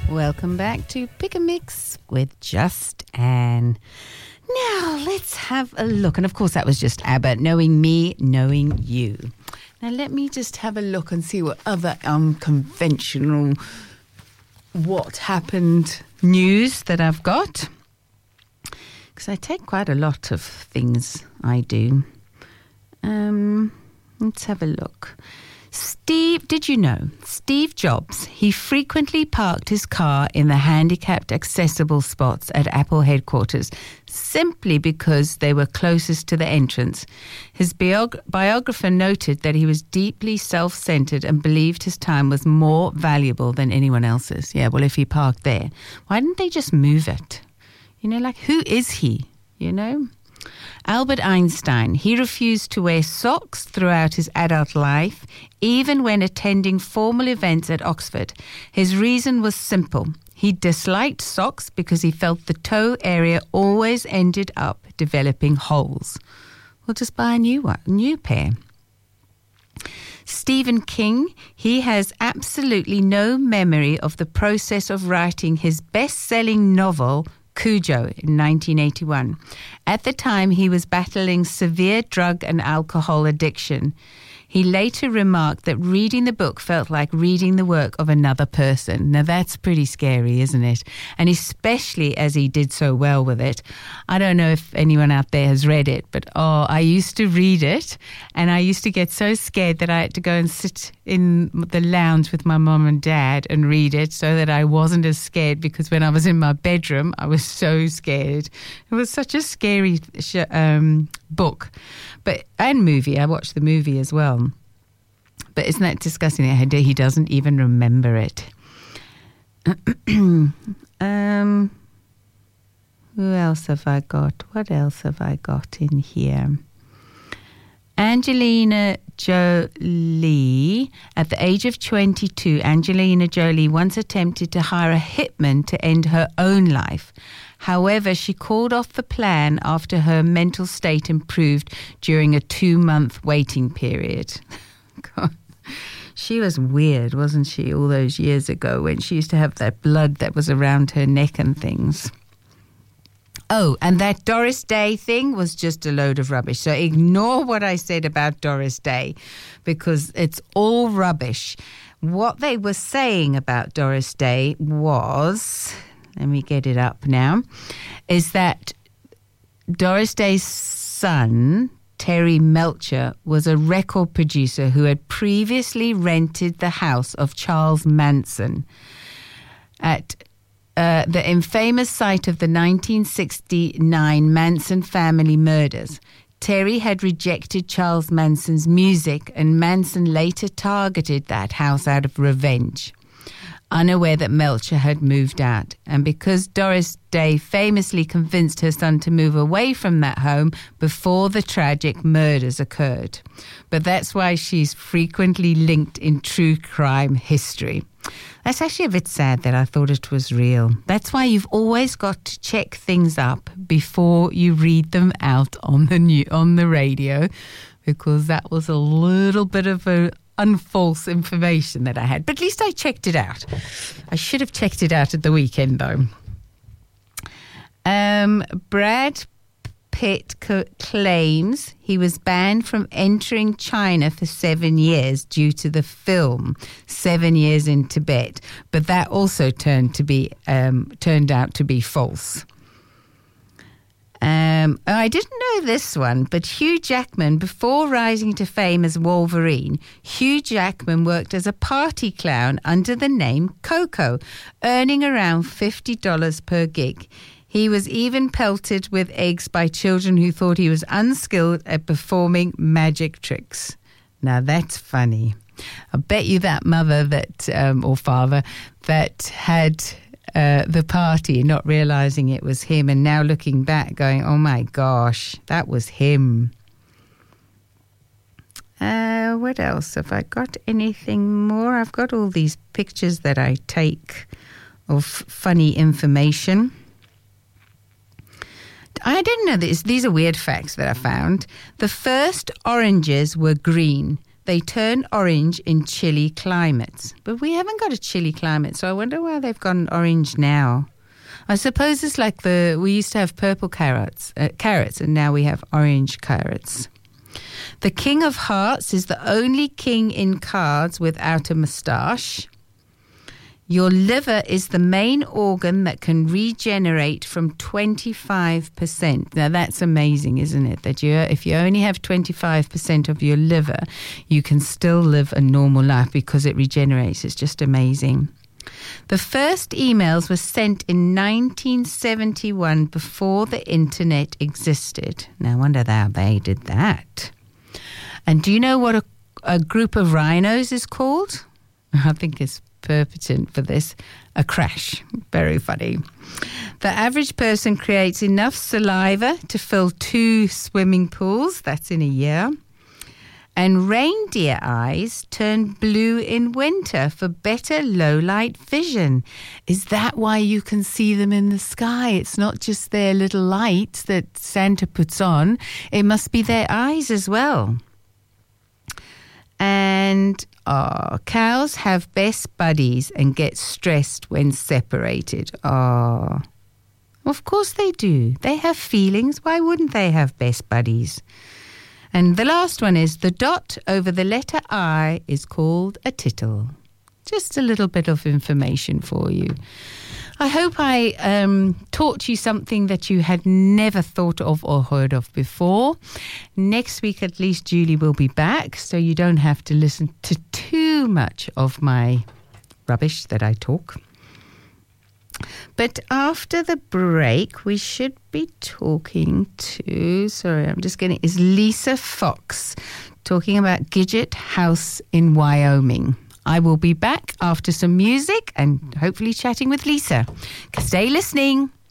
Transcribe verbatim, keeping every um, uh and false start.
Welcome back to Pick a Mix with Just Anne. Now, let's have a look. And of course, that was just ABBA, Knowing Me, Knowing You. Now, let me just have a look and see what other unconventional what happened news that I've got. Because I take quite a lot of things I do. Um, let's have a look. Steve, did you know, Steve Jobs, he frequently parked his car in the handicapped accessible spots at Apple headquarters simply because they were closest to the entrance. His biog- biographer noted that he was deeply self-centered and believed his time was more valuable than anyone else's. Yeah, well, if he parked there, why didn't they just move it? You know, like, who is he, you know? Albert Einstein, he refused to wear socks throughout his adult life, even when attending formal events at Oxford. His reason was simple. He disliked socks because he felt the toe area always ended up developing holes. Well, just buy a new one, new pair. Stephen King, he has absolutely no memory of the process of writing his best-selling novel, Cujo, in nineteen eighty-one. At the time, he was battling severe drug and alcohol addiction. He later remarked that reading the book felt like reading the work of another person. Now, that's pretty scary, isn't it? And especially as he did so well with it. I don't know if anyone out there has read it, but oh, I used to read it, and I used to get so scared that I had to go and sit in the lounge with my mom and dad and read it so that I wasn't as scared, because when I was in my bedroom, I was so scared. It was such a scary sh- um, book. But and movie, I watched the movie as well. But isn't that disgusting that he doesn't even remember it? um, who else have I got? What else have I got in here? Angelina Jolie, at the age of twenty-two, Angelina Jolie once attempted to hire a hitman to end her own life. However, she called off the plan after her mental state improved during a two-month waiting period. God. She was weird, wasn't she, all those years ago when she used to have that blood that was around her neck and things. Oh, and that Doris Day thing was just a load of rubbish. So ignore what I said about Doris Day, because it's all rubbish. What they were saying about Doris Day was, let me get it up now, is that Doris Day's son, Terry Melcher, was a record producer who had previously rented the house of Charles Manson at Uh, the infamous site of the nineteen sixty-nine Manson family murders. Terry had rejected Charles Manson's music, and Manson later targeted that house out of revenge, unaware that Melcher had moved out. And because Doris Day famously convinced her son to move away from that home before the tragic murders occurred. But that's why she's frequently linked in true crime history. That's actually a bit sad that I thought it was real. That's why you've always got to check things up before you read them out on the new, on the radio, because that was a little bit of a unfalse information that I had. But at least I checked it out. I should have checked it out at the weekend, though. Um, Brad Pitt co- claims he was banned from entering China for seven years due to the film Seven Years in Tibet, but that also turned to be um, turned out to be false. Um, I didn't know this one, but Hugh Jackman, before rising to fame as Wolverine, Hugh Jackman worked as a party clown under the name Coco, earning around fifty dollars per gig. He was even pelted with eggs by children who thought he was unskilled at performing magic tricks. Now that's funny. I bet you that mother that um, or father that had uh, the party, not realizing it was him, and now looking back going, oh my gosh, that was him. Uh, what else? Have I got anything more? I've got all these pictures that I take of funny information. I didn't know this. These are weird facts that I found. The first oranges were green. They turn orange in chilly climates. But we haven't got a chilly climate, so I wonder why they've gone orange now. I suppose it's like the we used to have purple carrots, uh, carrots, and now we have orange carrots. The King of Hearts is the only king in cards without a moustache. Your liver is the main organ that can regenerate from twenty-five percent. Now, that's amazing, isn't it? That you, if you only have twenty-five percent of your liver, you can still live a normal life because it regenerates. It's just amazing. The first emails were sent in nineteen seventy-one before the internet existed. No wonder how they did that. And do you know what a, a group of rhinos is called? I think it's pertinent for this, a crash. Very funny. The average person creates enough saliva to fill two swimming pools. That's in a year. And reindeer eyes turn blue in winter for better low-light vision. Is that why you can see them in the sky? It's not just their little lights that Santa puts on. It must be their eyes as well. And oh, cows have best buddies and get stressed when separated. Oh, of course they do. They have feelings. Why wouldn't they have best buddies? And the last one is the dot over the letter I is called a tittle. Just a little bit of information for you. I hope I um, taught you something that you had never thought of or heard of before. Next week, at least, Julie will be back, so you don't have to listen to too much of my rubbish that I talk. But after the break, we should be talking to, sorry, I'm just getting, is Lisa Fox talking about Gidget House in Wyoming. I will be back after some music and hopefully chatting with Lisa. Stay listening.